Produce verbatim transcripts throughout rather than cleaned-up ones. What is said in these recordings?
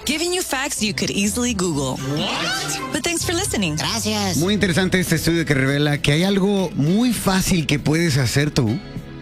Giving you facts you could easily Google. What? But thanks for listening. Gracias. Muy interesante este estudio que revela que hay algo muy fácil que puedes hacer tú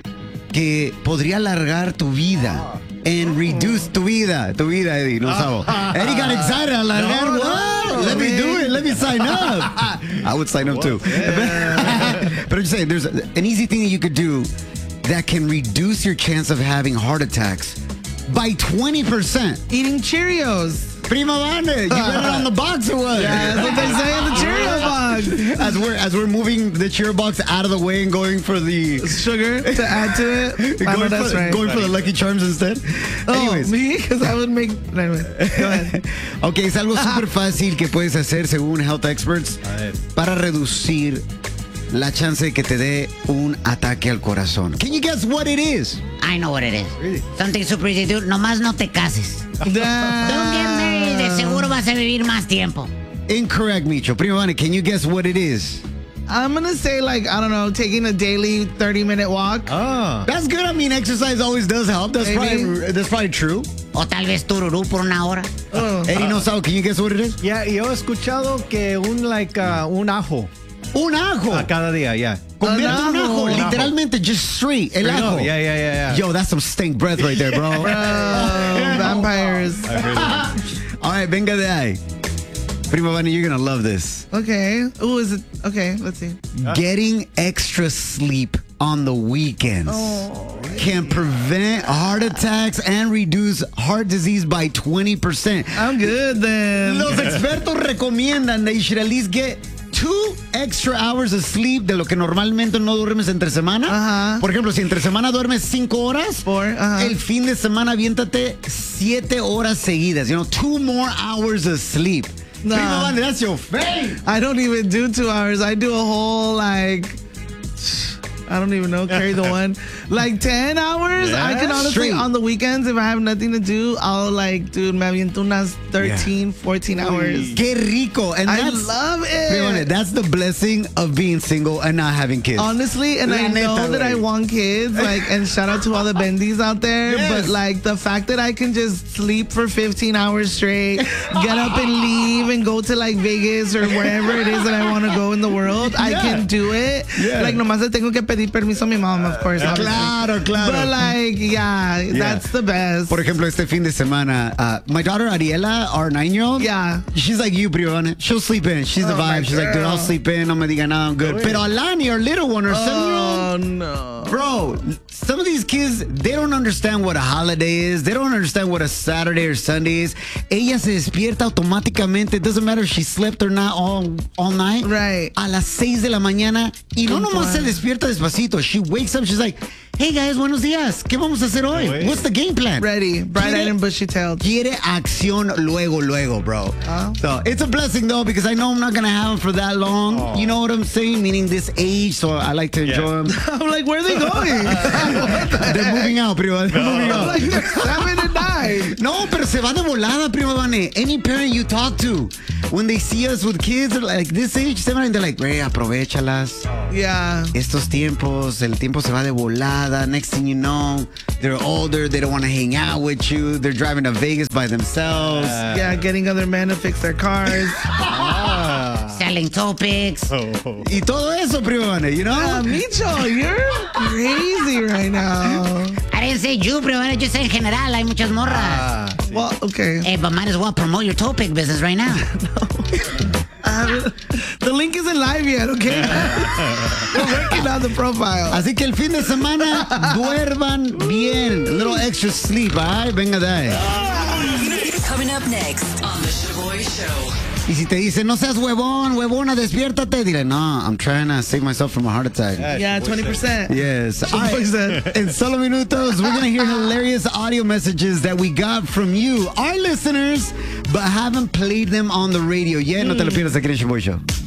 que podría alargar tu vida. And reduce tu vida. Tu vida, Eddie, no sabo. Eddie got excited. Alargar. No, What? no, Let me man. do it. Let me sign up. I would sign up too. But I'm just saying, there's an easy thing that you could do that can reduce your chance of having heart attacks by twenty percent. Eating Cheerios. Prima Vane, you read it on the box or what? Yeah, that's what they say in the Cheerio box. As we're as we're moving the Cheerio box out of the way and going for the Sugar to add to it. I know going, that's for, right. going for the Lucky Charms instead. Oh, Anyways. me? Because I would make... Anyway, go ahead. Ok, es algo súper fácil que puedes hacer según health experts para reducir la chance de que te dé un ataque al corazón. Can you guess what it is? I know what it is. Really? Something super easy to do. Nomás no te cases. Don't get married. De seguro vas a vivir más tiempo. Incorrect, Micho. Prima Vane, can you guess what it is? I'm going to say, like, I don't know, taking a daily thirty-minute walk. Oh. That's good. I mean, exercise always does help. That's, probably, that's probably true. O tal vez tururú por una hora. Oh. Eddie no sabe. Can you guess what it is? Yeah, yo he escuchado que un, like, uh, un ajo. Un ajo. A cada día, ya. Convierte un ajo. Un ajo. Literalmente, just straight. El ajo. Yeah, yeah, yeah, yeah. Yo, that's some stink breath right there, bro. Bro, vampires. All right, venga de ahí. Prima Vane, you're going to love this. Okay. Ooh, is it? Okay, let's see. Getting extra sleep on the weekends Oh, can prevent heart attacks and reduce heart disease by twenty percent. I'm good then. Los expertos recomiendan that you should at least get two extra hours of sleep de lo que normalmente no duermes entre semana. Ajá. Por ejemplo, si entre semana duermes cinco horas, Four, ajá. el fin de semana aviéntate siete horas seguidas. You know, two more hours of sleep. Nah. Prima Vane, that's your face. I don't even do two hours. I do a whole, like, I don't even know, carry the one. Like ten hours? Yeah, I can honestly, straight. on the weekends, if I have nothing to do, I'll, like, dude, me aviento unas thirteen, fourteen hours. Qué rico. And I that's, love Prima Vane, it. that's the blessing of being single and not having kids. Honestly, and La I neta, know that I güey. want kids, like, and shout out to all the bendies out there, Yes. but, like, the fact that I can just sleep for fifteen hours straight, get up and leave and go to, like, Vegas or wherever it is that I want to go in the world, I Yeah. can do it. Yeah. Like, nomás le tengo que pedir permiso a mi mom, of course. obviously. Claro, claro. But, like, yeah, that's the best. Por ejemplo, este fin de semana, uh, my daughter Ariela, our nine-year-old, Yeah. she's like you, Prima Vane. She'll sleep in. She's the Oh, my vibe. She's like, dude, I'll girl. sleep in. No me diga nada, I'm good. Pero Alani, our little one, our seven-year-old, Oh, no. bro, some of these kids, they don't understand what a holiday is. They don't understand what a Saturday or Sunday is. Ella se despierta automáticamente. It doesn't matter if she slept or not all, all night. Right. A las seis de la mañana. Y no Puntual. nomás se despierta despacito. She wakes up, she's like, hey guys, buenos días. ¿Qué vamos a hacer hoy? Wait. What's the game plan? Ready. Bright-eyed Quiere- and bushy-tailed. Quiere acción luego, luego, bro. Oh. So it's a blessing though, because I know I'm not gonna have them for that long. Oh. You know what I'm saying? Meaning this age, so I like to enjoy them. I'm like, where are they going? They're moving out, prima. They're moving I'm out. like, they're seven and nine. No, pero se va de volada, Prima Vane. Any parent you talk to, when they see us with kids like this age, seven, they're like, güey, aprovechalas. Yeah. Estos tiempos, el tiempo se va de volada. Next thing you know, they're older. They don't want to hang out with you. They're driving to Vegas by themselves. Uh, Yeah, getting other men to fix their cars. Ah. Selling topics. Oh. Y todo eso, Prima Vane, you know? Uh, Micho, you're crazy right now. I didn't say you, pero I just said en general, hay muchas morras. Ah. Well, okay. Hey, but might as well promote your topic business right now. Uh, the link isn't live yet, okay? We're working on the profile. Así que el fin de semana, duerman bien. A little extra sleep, all right? Venga de ahí. Coming up next on The Shaboy Show. Y si te dicen, no seas huevón, huevona, despiértate, dile, no, I'm trying to save myself from a heart attack. Yeah, twenty percent. Yes. All What is right. that? In solo minutos, we're going to hear hilarious audio messages that we got from you, our listeners, but haven't played them on the radio yet. No te lo pierdas aquí en el Shaboy Show.